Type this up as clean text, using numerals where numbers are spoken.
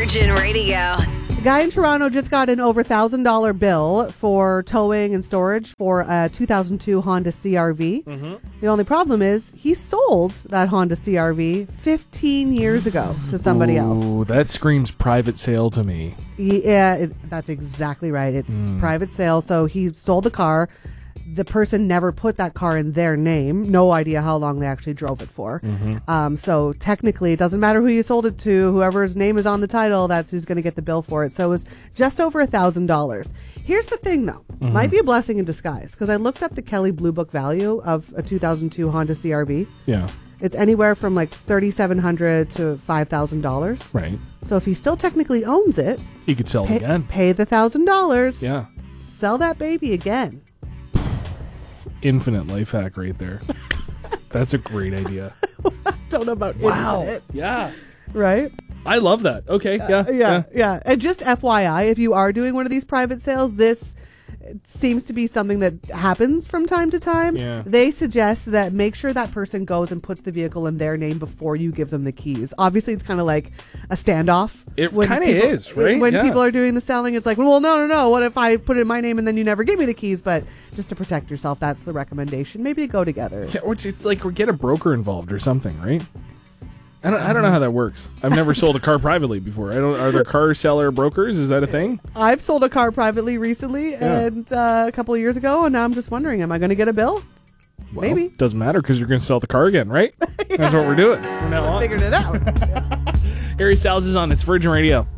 Virgin Radio. A guy in Toronto just got an over $1,000 bill for towing and storage for a 2002 Honda CRV. Mm-hmm. The only problem is he sold that Honda CRV 15 years ago to somebody else. Ooh, that screams private sale to me. Yeah, that's exactly right. It's private sale. So he sold the car. The person never put that car in their name. No idea how long they actually drove it for. So technically, it doesn't matter who you sold it to. Whoever's name is on the title, that's who's going to get the bill for it. So it was just over $1,000. Here's the thing, though. Might be a blessing in disguise, because I looked up the Kelley Blue Book value of a 2002 Honda CRV. Yeah. It's anywhere from like $3,700 to $5,000. Right. So if he still technically owns it, He could sell it again. pay the $1,000. Yeah. Sell that baby again. Infinite life hack right there. That's a great idea. Don't know about Wow. infinite, Yeah. right? I love that. Okay. Yeah. And just FYI, if you are doing one of these private sales, this seems to be something that happens from time to time. Yeah. They suggest that make sure that person goes and puts the vehicle in their name before you give them the keys. Obviously, it's kind of like a standoff. It When kinda people- is, right? When Yeah. people are doing the selling, it's like, well, no. What if I put it in my name and then you never give me the keys? But just to protect yourself, that's the recommendation. Maybe go together. Yeah, or it's like we get a broker involved or something, right? I don't know how that works. I've never sold a car privately before. Are there car seller brokers? Is that a thing? I've sold a car privately recently and a couple of years ago, and now I'm just wondering, am I going to get a bill? Well, Maybe. Doesn't matter because you're going to sell the car again, right? That's what we're doing from now on. Figured it out. Harry Styles is on. It's Virgin Radio.